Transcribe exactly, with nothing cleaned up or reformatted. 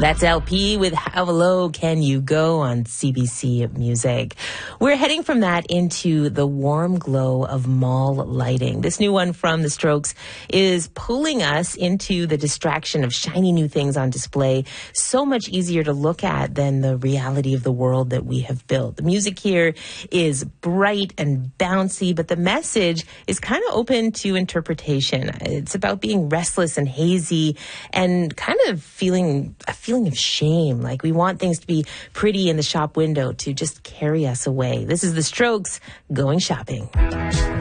That's L P with How Low Can You Go on C B C Music. We're heading from that into the warm glow of mall lighting. This new one from The Strokes is pulling us into the distraction of shiny new things on display. So much easier to look at than the reality of the world that we have built. The music here is bright and bouncy, but the message is kind of open to interpretation. It's about being restless and hazy and kind of feeling a feeling of shame. Like we want things to be pretty in the shop window to just carry us away. This is The Strokes, Going Shopping.